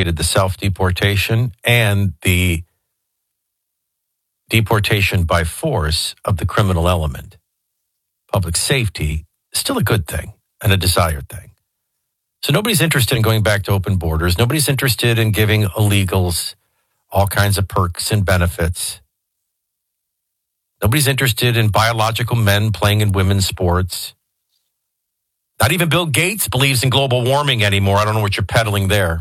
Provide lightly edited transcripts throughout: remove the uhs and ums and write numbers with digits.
advocated the self-deportation and the deportation by force of the criminal element. Public safety is still a good thing and a desired thing. So nobody's interested in going back to open borders. Nobody's interested in giving illegals all kinds of perks and benefits. Nobody's interested in biological men playing in women's sports. Not even Bill Gates believes in global warming anymore. I don't know what you're peddling there.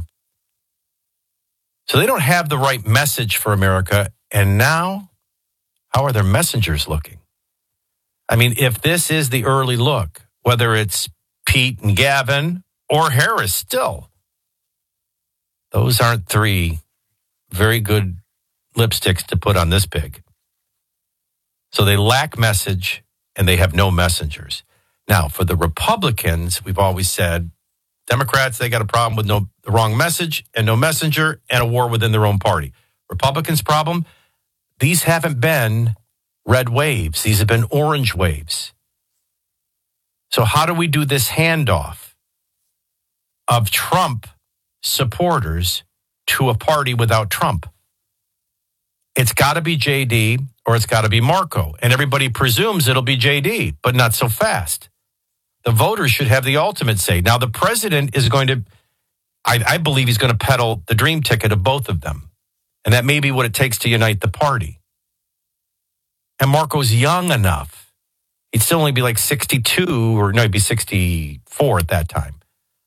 So they don't have the right message for America. And now, how are their messengers looking? I mean, if this is the early look, whether it's Pete and Gavin or Harris still, those aren't three very good lipsticks to put on this pig. So they lack message and they have no messengers. Now, for the Republicans, we've always said, Democrats, they got a problem with the wrong message and no messenger and a war within their own party. Republicans' problem, these haven't been red waves. These have been orange waves. So how do we do this handoff of Trump supporters to a party without Trump? It's got to be JD or it's got to be Marco. And everybody presumes it'll be JD, but not so fast. The voters should have the ultimate say. Now, the president is going to, I believe he's going to peddle the dream ticket of both of them. And that may be what it takes to unite the party. And Marco's young enough. He'd still only be like 62, or no, he'd be 64 at that time,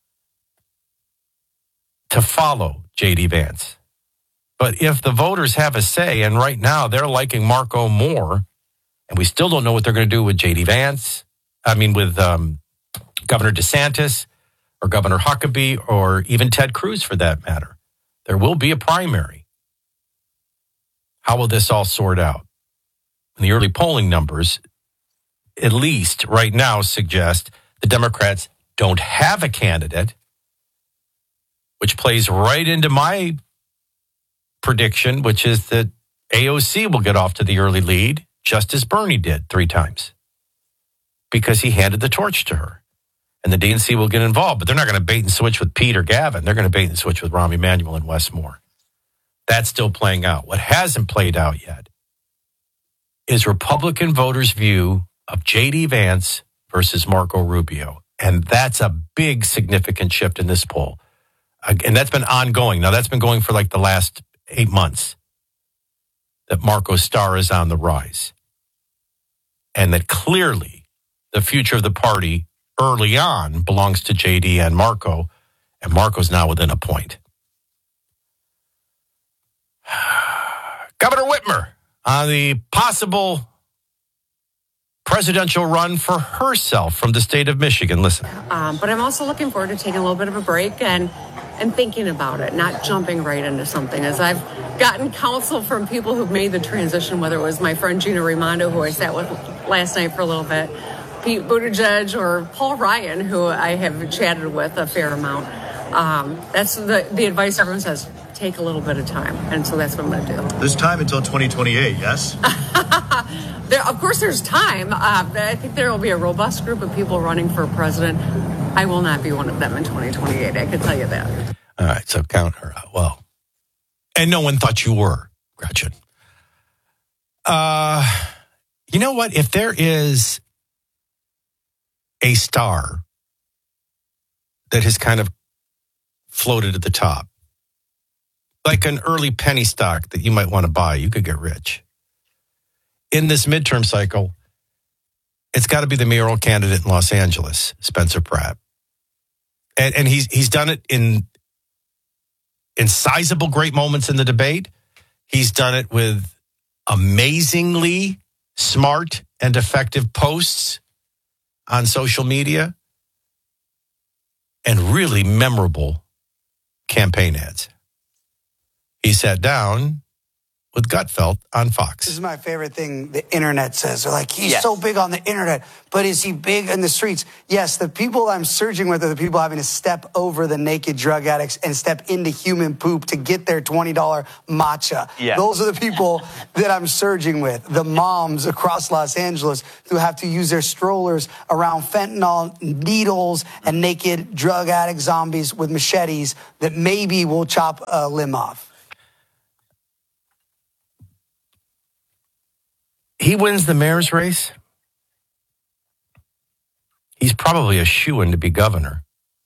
to follow J.D. Vance. But if the voters have a say, and right now they're liking Marco more, and we still don't know what they're going to do with J.D. Vance, with Governor DeSantis or Governor Huckabee or even Ted Cruz for that matter. There will be a primary. How will this all sort out? And the early polling numbers, at least right now, suggest the Democrats don't have a candidate, which plays right into my prediction, which is that AOC will get off to the early lead, just as Bernie did 3 times, because he handed the torch to her. And the DNC will get involved, but they're not going to bait and switch with Pete or Gavin. They're going to bait and switch with Rahm Emanuel and Wes Moore. That's still playing out. What hasn't played out yet is Republican voters' view of J.D. Vance versus Marco Rubio. And that's a big, significant shift in this poll. And that's been ongoing. Now, that's been going for like the last 8 months, that Marco's star is on the rise. And that clearly the future of the party early on belongs to J.D. and Marco Marco's now within a point. Governor Whitmer on the possible presidential run for herself from the state of Michigan. Listen. But I'm also looking forward to taking a little bit of a break and thinking about it, not jumping right into something. As I've gotten counsel from people who've made the transition, whether it was my friend Gina Raimondo, who I sat with last night for a little bit, Pete Buttigieg, or Paul Ryan, who I have chatted with a fair amount. That's the advice everyone says. Take a little bit of time. And so that's what I'm going to do. There's time until 2028, yes? Of course there's time. I think there will be a robust group of people running for president. I will not be one of them in 2028. I can tell you that. All right, so count her out. Well, and no one thought you were, Gretchen. You know what? If there is a star that has kind of floated at the top, like an early penny stock that you might want to buy, you could get rich. In this midterm cycle, it's got to be the mayoral candidate in Los Angeles, Spencer Pratt. And he's done it in sizable great moments in the debate. He's done it with amazingly smart and effective posts on social media and really memorable campaign ads. He sat down with Gutfeld on This Fox. is my favorite thing the internet says. They're like, he's so big on the internet, but is he big in the streets? Yes, the people I'm surging with are the people having to step over the naked drug addicts and step into human poop to get their $20 matcha. Yeah. Those are the people that I'm surging with. The moms across Los Angeles who have to use their strollers around fentanyl needles and naked drug addict zombies with machetes that maybe will chop a limb off. He wins the mayor's race. He's probably a shoo-in to be governor.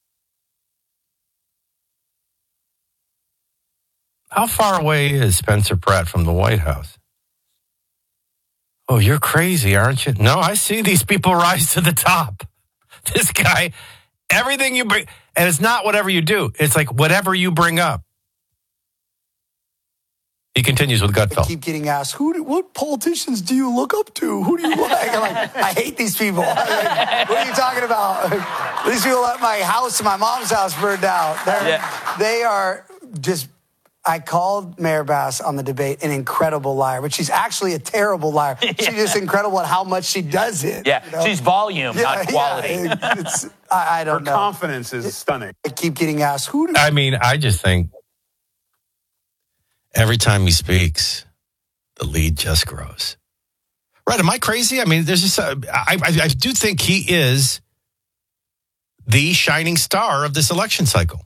How far away is Spencer Pratt from the White House? Oh, you're crazy, aren't you? No, I see these people rise to the top. This guy, everything you bring, and it's not whatever you do. It's like whatever you bring up. He continues with I Gutfeld. keep getting asked, what politicians do you look up to? Who do you like? I'm like, I hate these people. I'm like, what are you talking about? These people let my house and my mom's house burn down. They are just, I called Mayor Bass on the debate an incredible liar, but she's actually a terrible liar. She's just incredible at how much she does it. Yeah, you know? she's volume, not quality. I don't know. Her confidence is stunning. I keep getting asked, I just think every time he speaks, the lead just grows. Right? Am I crazy? I mean, there's just I do think he is the shining star of this election cycle.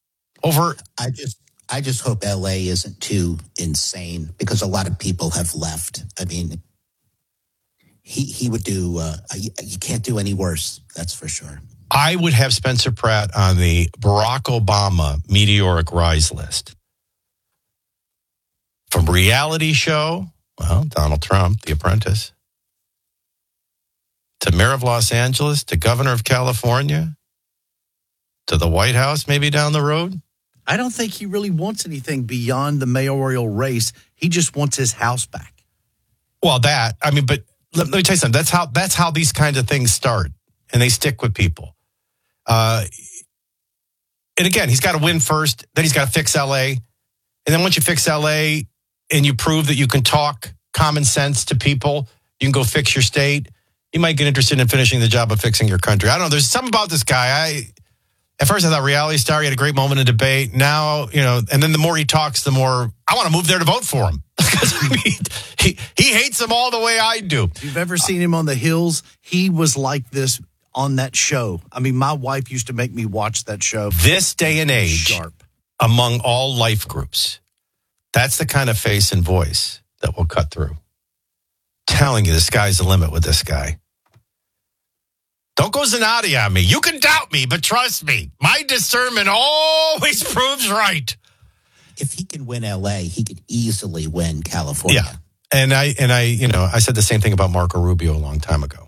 I just hope LA isn't too insane because a lot of people have left. I mean, he would do. You can't do any worse. That's for sure. I would have Spencer Pratt on the Barack Obama meteoric rise list. From reality show, well, Donald Trump, The Apprentice, to mayor of Los Angeles, to governor of California, to the White House, maybe down the road. I don't think he really wants anything beyond the mayoral race. He just wants his house back. Well, but let me tell you something. That's how these kinds of things start, and they stick with people. And again, he's got to win first, then he's got to fix LA, and then once you fix LA and you prove that you can talk common sense to people, you can go fix your state. You might get interested in finishing the job of fixing your country. I don't know. There's something about this guy. At first I thought reality star, he had a great moment in debate. Now, and then the more he talks, the more I want to move there to vote for him. Because he hates them all the way I do. If you've ever seen him on the hills, he was like this on that show. I mean, my wife used to make me watch that show. This day and age, among all life groups, that's the kind of face and voice that will cut through. Telling you, the sky's the limit with this guy. Don't go Zanotti on me. You can doubt me, but trust me, my discernment always proves right. If he can win LA, he could easily win California. Yeah, and I said the same thing about Marco Rubio a long time ago.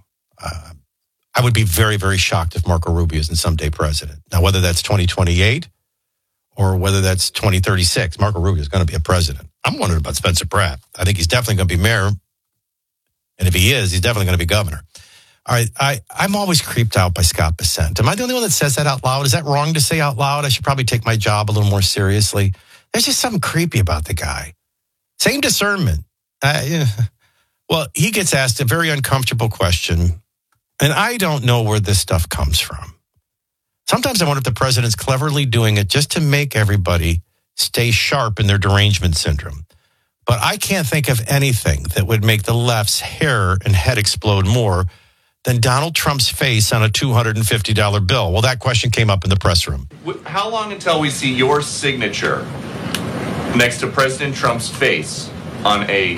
I would be very, very shocked if Marco Rubio isn't someday president. Now, whether that's 2028 or whether that's 2036, Marco Rubio is going to be a president. I'm wondering about Spencer Pratt. I think he's definitely going to be mayor. And if he is, he's definitely going to be governor. All right, I'm always creeped out by Scott Bessent. Am I the only one that says that out loud? Is that wrong to say out loud? I should probably take my job a little more seriously. There's just something creepy about the guy. Same discernment. Well, he gets asked a very uncomfortable question, and I don't know where this stuff comes from. Sometimes I wonder if the president's cleverly doing it just to make everybody stay sharp in their derangement syndrome. But I can't think of anything that would make the left's hair and head explode more than Donald Trump's face on a $250 bill. Well, that question came up in the press room. How long until we see your signature next to President Trump's face on a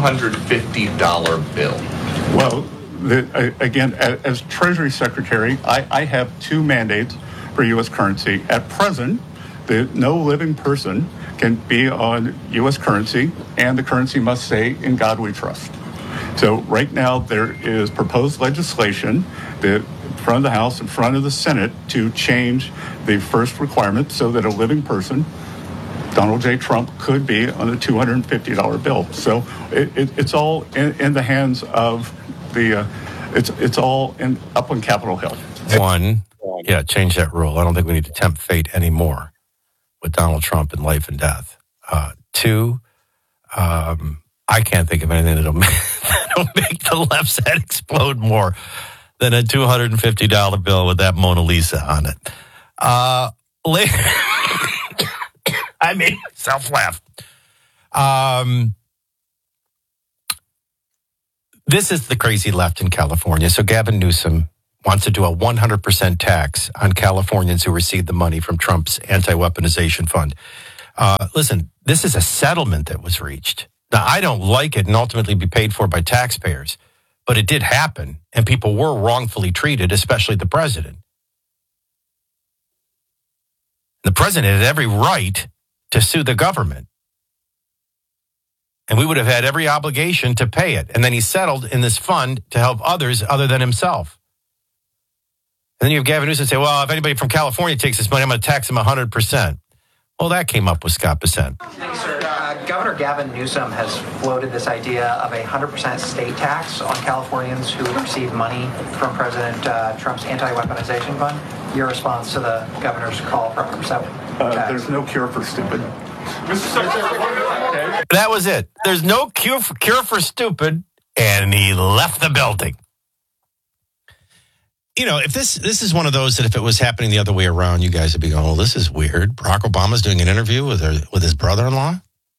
$250 bill? Well, again, as Treasury Secretary, I have two mandates for U.S. currency. At present, no living person can be on U.S. currency, and the currency must say, "In God we trust." So right now there is proposed legislation in front of the House, in front of the Senate, to change the first requirement so that a living person, Donald J. Trump, could be on a $250 bill. So it's all in the hands of the, it's all up on Capitol Hill. Change that rule. I don't think we need to tempt fate anymore with Donald Trump in life and death. Two, I can't think of anything that'll make the left's head explode more than a $250 bill with that Mona Lisa on it. Later, I made myself laugh. This is the crazy left in California. So Gavin Newsom wants to do a 100% tax on Californians who receive the money from Trump's anti-weaponization fund. Listen, this is a settlement that was reached. Now, I don't like it and ultimately be paid for by taxpayers, but it did happen, and people were wrongfully treated, especially the president. The president had every right to sue the government, and we would have had every obligation to pay it. And then he settled in this fund to help others other than himself. And then you have Gavin Newsom say, well, if anybody from California takes this money, I'm going to tax them 100%. Well, that came up with Scott Bessent. Thanks, sir. Governor Gavin Newsom has floated this idea of a 100% state tax on Californians who receive money from President Trump's anti-weaponization fund. Your response to the governor's call for 100% tax? There's no cure for stupid. That was it. There's no cure for stupid, and he left the building. You know, if this is one of those that if it was happening the other way around, you guys would be going, well, this is weird. Barack Obama's doing an interview with his brother-in-law?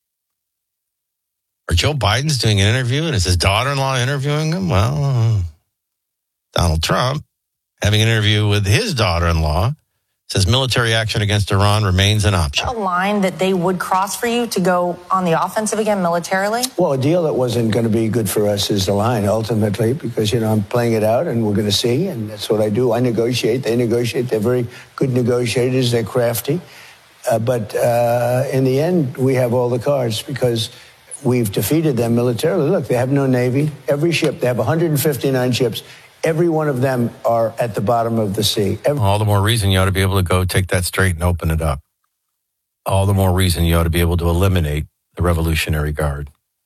Or Joe Biden's doing an interview and it's his daughter-in-law interviewing him? Well, Donald Trump having an interview with his daughter-in-law says military action against Iran remains an option. A line that they would cross for you to go on the offensive again militarily? Well, a deal that wasn't going to be good for us is the line, ultimately, because, I'm playing it out and we're going to see, and that's what I do. I negotiate. They negotiate. They're very good negotiators. They're crafty. But in the end, we have all the cards because we've defeated them militarily. Look, they have no Navy. Every ship, they have 159 ships. Every one of them are at the bottom of the sea. All the more reason you ought to be able to go take that straight and open it up. All the more reason you ought to be able to eliminate the Revolutionary Guard.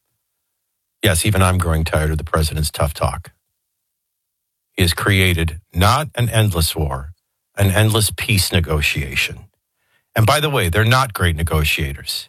Yes, even I'm growing tired of the president's tough talk. He has created not an endless war, an endless peace negotiation. And by the way, they're not great negotiators.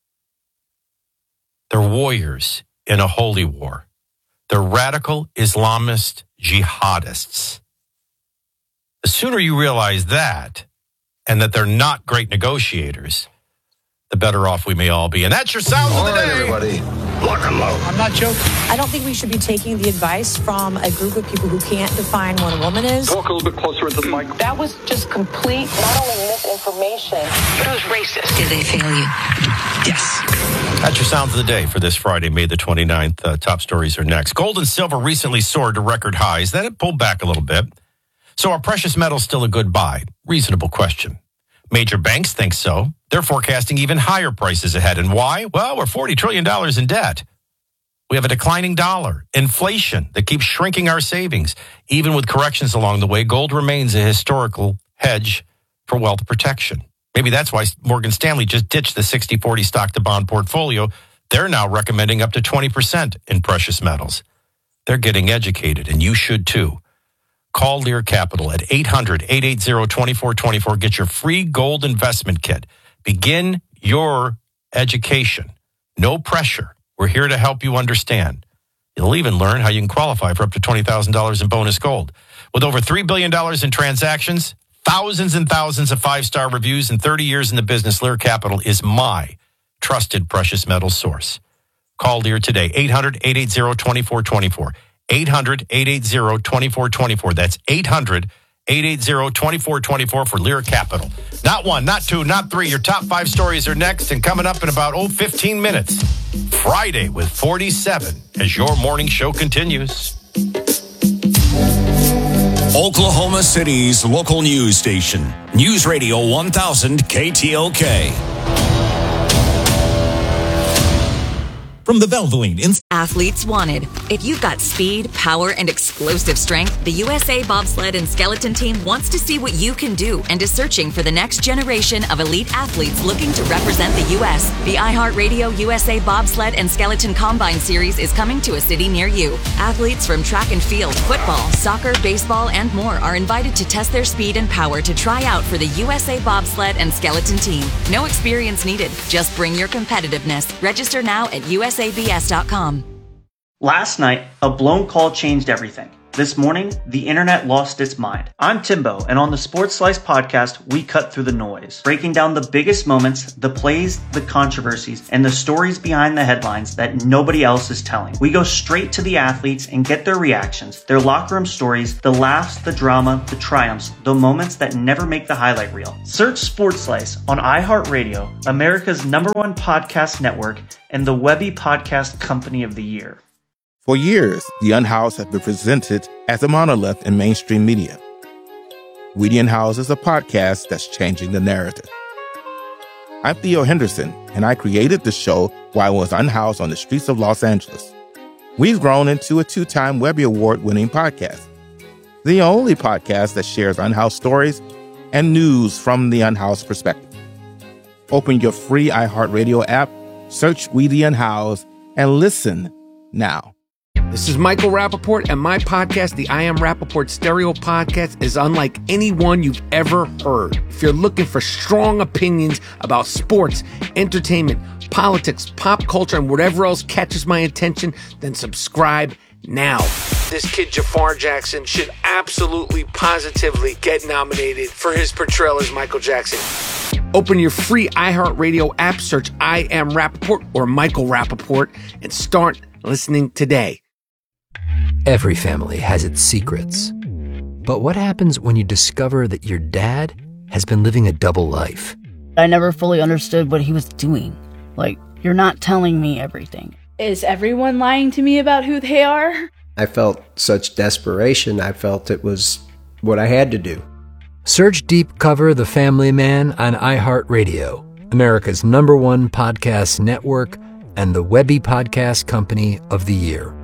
They're warriors in a holy war. They're radical Islamist jihadists. The sooner you realize that, and that they're not great negotiators, the better off we may all be. And that's your sound of the day. Everybody, lock and load. I'm not joking. I don't think we should be taking the advice from a group of people who can't define what a woman is. Talk a little bit closer into the mic. That was just complete, not only misinformation, but it was racist. Did they fail you? Yes. That's your sound of the day for this Friday, May the 29th. Top stories are next. Gold and silver recently soared to record highs. Then it pulled back a little bit. So are precious metals still a good buy? Reasonable question. Major banks think so. They're forecasting even higher prices ahead. And why? Well, we're $40 trillion in debt. We have a declining dollar, inflation that keeps shrinking our savings. Even with corrections along the way, gold remains a historical hedge for wealth protection. Maybe that's why Morgan Stanley just ditched the 60-40 stock-to-bond portfolio. They're now recommending up to 20% in precious metals. They're getting educated, and you should too. Call Lear Capital at 800-880-2424. Get your free gold investment kit. Begin your education. No pressure. We're here to help you understand. You'll even learn how you can qualify for up to $20,000 in bonus gold. With over $3 billion in transactions, thousands and thousands of five-star reviews, and 30 years in the business, Lear Capital is my trusted precious metals source. Call Lear today, 800-880-2424. 800-880-2424. That's 800-880-2424 for Lear Capital. Not one, not two, not three. Your top five stories are next and coming up in about 15 minutes. Friday with 47 as your morning show continues. Oklahoma City's local news station. News Radio 1000 KTOK. from the Valvoline. Athletes wanted. If you've got speed, power, and explosive strength, the USA Bobsled and Skeleton Team wants to see what you can do and is searching for the next generation of elite athletes looking to represent the U.S. The iHeartRadio USA Bobsled and Skeleton Combine Series is coming to a city near you. Athletes from track and field, football, soccer, baseball, and more are invited to test their speed and power to try out for the USA Bobsled and Skeleton Team. No experience needed. Just bring your competitiveness. Register now at usabs.com. Last night, a blown call changed everything. This morning, the internet lost its mind. I'm Timbo, and on the Sports Slice podcast, we cut through the noise, breaking down the biggest moments, the plays, the controversies, and the stories behind the headlines that nobody else is telling. We go straight to the athletes and get their reactions, their locker room stories, the laughs, the drama, the triumphs, the moments that never make the highlight reel. Search Sports Slice on iHeartRadio, America's #1 podcast network, and the Webby Podcast Company of the Year. For years, The Unhoused have been presented as a monolith in mainstream media. We the Unhoused is a podcast that's changing the narrative. I'm Theo Henderson, and I created the show while I was unhoused on the streets of Los Angeles. We've grown into a 2-time Webby Award-winning podcast, the only podcast that shares unhoused stories and news from the unhoused perspective. Open your free iHeartRadio app, search We the Unhoused, and listen now. This is Michael Rappaport, and my podcast, the I Am Rappaport Stereo Podcast, is unlike any one you've ever heard. If you're looking for strong opinions about sports, entertainment, politics, pop culture, and whatever else catches my attention, then subscribe now. This kid, Jafar Jackson, should absolutely, positively get nominated for his portrayal as Michael Jackson. Open your free iHeartRadio app, search I Am Rappaport or Michael Rappaport, and start listening today. Every family has its secrets. But what happens when you discover that your dad has been living a double life? I never fully understood what he was doing. Like, you're not telling me everything. Is everyone lying to me about who they are? I felt such desperation. I felt it was what I had to do. Search Deep Cover The Family Man on iHeartRadio, America's #1 podcast network, and the Webby Podcast Company of the Year.